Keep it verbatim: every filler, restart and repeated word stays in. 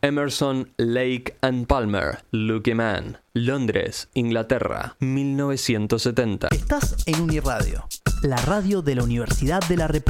Emerson, Lake and Palmer, Lucky Man, Londres, Inglaterra, mil novecientos setenta. Estás en Uniradio, la radio de la Universidad de la República.